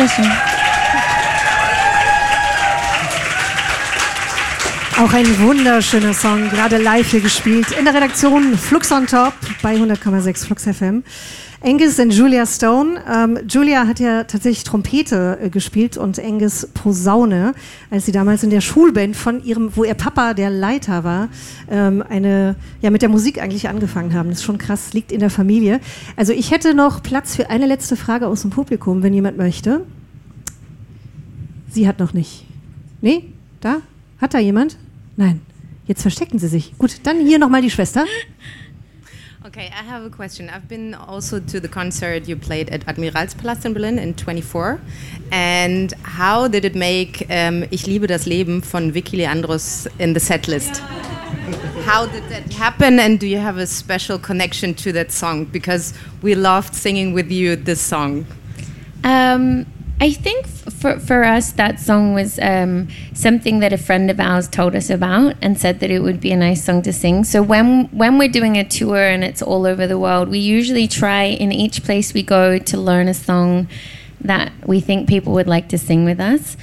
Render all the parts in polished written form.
Dankeschön. Auch ein wunderschöner Song, gerade live hier gespielt. In der Redaktion Flux on Top bei 100,6 Flux FM. Angus und Julia Stone. Julia hat ja tatsächlich Trompete gespielt und Angus Posaune, als sie damals in der Schulband von ihrem, wo ihr Papa der Leiter war, mit der Musik eigentlich angefangen haben. Das ist schon krass, liegt in der Familie. Also ich hätte noch Platz für eine letzte Frage aus dem Publikum, wenn jemand möchte. Sie hat noch nicht. Nee? Da? Hat da jemand? Nein. Jetzt verstecken sie sich. Gut, dann hier nochmal die Schwester. Okay, I have a question. I've been also to the concert you played at Admiralspalast in Berlin in 24. And how did it make Ich liebe das Leben von Vicky Leandros in the setlist? How did that happen, and do you have a special connection to that song? Because we loved singing with you this song. I think for us that song was something that a friend of ours told us about and said that it would be a nice song to sing. So when we're doing a tour and it's all over the world, we usually try in each place we go to learn a song that we think people would like to sing with us.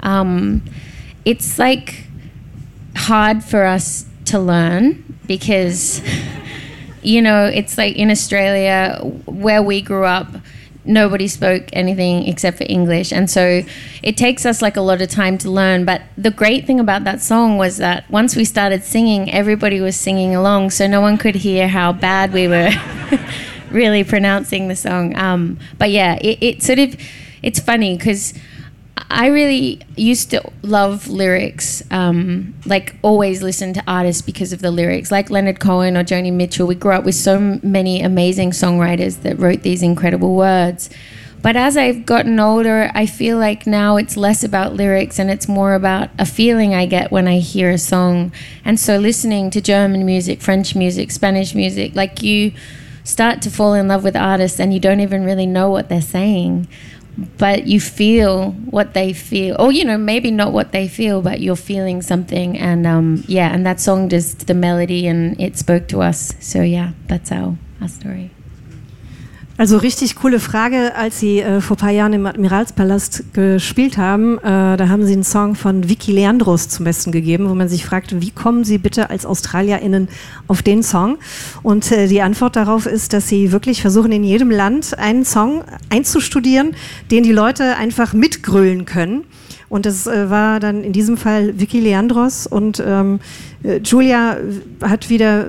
It's like hard for us to learn because, you know, it's like in Australia where we grew up, nobody spoke anything except for English, and so it takes us like a lot of time to learn. But the great thing about that song was that once we started singing, everybody was singing along, so no one could hear how bad we were really pronouncing the song. But yeah, it's funny because I really used to love lyrics, like always listen to artists because of the lyrics, like Leonard Cohen or Joni Mitchell. We grew up with so many amazing songwriters that wrote these incredible words. But as I've gotten older, I feel like now it's less about lyrics and it's more about a feeling I get when I hear a song. And so listening to German music, French music, Spanish music, like you start to fall in love with artists and you don't even really know what they're saying. But you feel what they feel, or you know, maybe not what they feel, but you're feeling something, and and that song just the melody and it spoke to us. So yeah, that's our story. Also richtig coole Frage, als Sie vor ein paar Jahren im Admiralspalast gespielt haben, da haben Sie einen Song von Vicky Leandros zum Besten gegeben, wo man sich fragt, wie kommen Sie bitte als AustralierInnen auf den Song? Und die Antwort darauf ist, dass Sie wirklich versuchen, in jedem Land einen Song einzustudieren, den die Leute einfach mitgrölen können. Und das war dann in diesem Fall Vicky Leandros und Julia hat wieder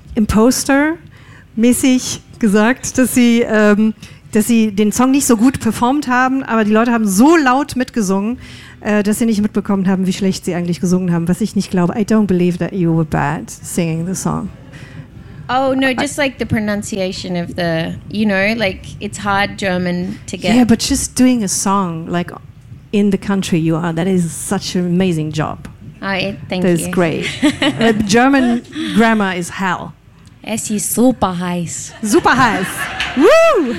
Imposter-mäßig gesagt, dass sie den Song nicht so gut performt haben, aber die Leute haben so laut mitgesungen, dass sie nicht mitbekommen haben, wie schlecht sie eigentlich gesungen haben, was ich nicht glaube. I don't believe that you were bad singing the song. Oh, no, just like the pronunciation of the, you know, like it's hard German to get. Yeah, but just doing a song, like in the country you are, that is such an amazing job. Thank you. That is great. German grammar is hell. Es ist super heiß. Super heiß. Woo!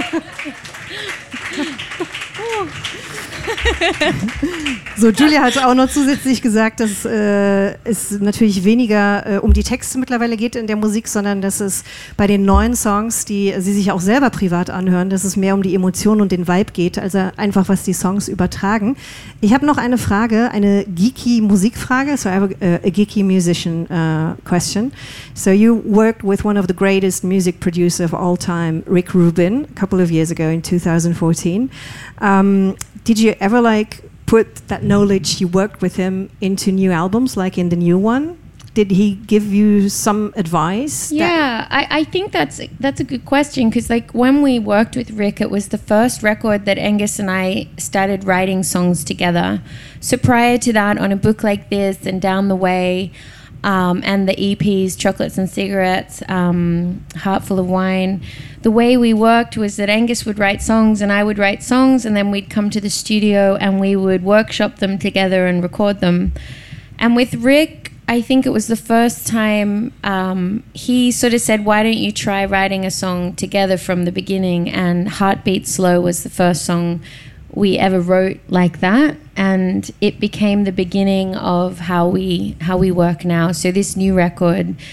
So, Julia hat auch noch zusätzlich gesagt, dass es natürlich weniger um die Texte mittlerweile geht in der Musik, sondern dass es bei den neuen Songs, die sie sich auch selber privat anhören, dass es mehr um die Emotionen und den Vibe geht, also einfach was die Songs übertragen. Ich habe noch eine Frage, eine geeky Musikfrage, so I have a geeky musician question. So you worked with one of the greatest music producers of all time, Rick Rubin, a couple of years ago in 2014. Did you ever put that knowledge you worked with him into new albums, like in the new one? Did he give you some advice? Yeah, I think that's a good question because when we worked with Rick, it was the first record that Angus and I started writing songs together. So prior to that, on a book like this and Down the Way, and the EPs, Chocolates and Cigarettes, Heart Full of Wine, the way we worked was that Angus would write songs and I would write songs, and then we'd come to the studio and we would workshop them together and record them. And with Rick, I think it was the first time he sort of said, why don't you try writing a song together from the beginning? And Heartbeat Slow was the first song we ever wrote like that, and it became the beginning of how we work now. So this new record,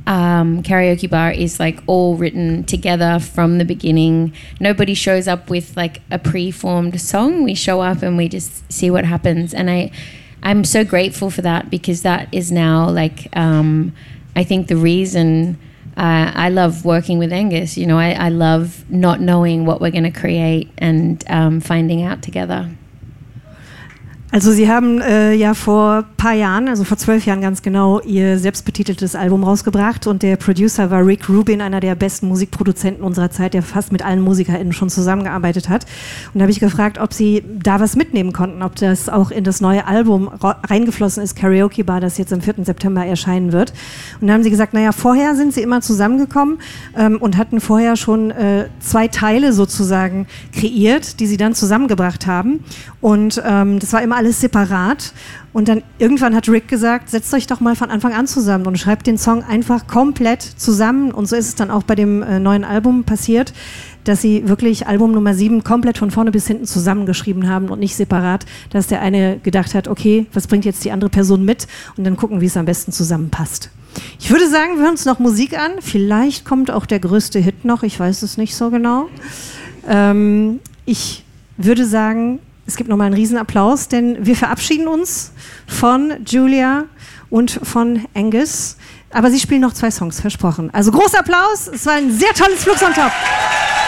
Karaoke Bar is like all written together from the beginning. Nobody shows up with like a pre-formed song. We show up and we just see what happens. And I'm so grateful for that, because that is now like I think the reason I love working with Angus. You know, I love not knowing what we're going to create and finding out together. Also Sie haben ja vor ein paar Jahren, also vor 12 Jahren ganz genau, Ihr selbstbetiteltes Album rausgebracht, und der Producer war Rick Rubin, einer der besten Musikproduzenten unserer Zeit, der fast mit allen MusikerInnen schon zusammengearbeitet hat. Und da habe ich gefragt, ob Sie da was mitnehmen konnten, ob das auch in das neue Album reingeflossen ist, Karaoke Bar, das jetzt am 4. September erscheinen wird. Und da haben Sie gesagt, naja, vorher sind Sie immer zusammengekommen und hatten vorher schon 2 Teile sozusagen kreiert, die Sie dann zusammengebracht haben. Und das war immer alles separat, und dann irgendwann hat Rick gesagt, setzt euch doch mal von Anfang an zusammen und schreibt den Song einfach komplett zusammen, und so ist es dann auch bei dem neuen Album passiert, dass sie wirklich Album Nummer 7 komplett von vorne bis hinten zusammengeschrieben haben und nicht separat, dass der eine gedacht hat, okay, was bringt jetzt die andere Person mit, und dann gucken, wie es am besten zusammenpasst. Ich würde sagen, wir hören uns noch Musik an, vielleicht kommt auch der größte Hit noch, ich weiß es nicht so genau. Ich würde sagen, es gibt nochmal einen Riesenapplaus, denn wir verabschieden uns von Julia und von Angus. Aber sie spielen noch 2 Songs, versprochen. Also großer Applaus, es war ein sehr tolles Flux on Top.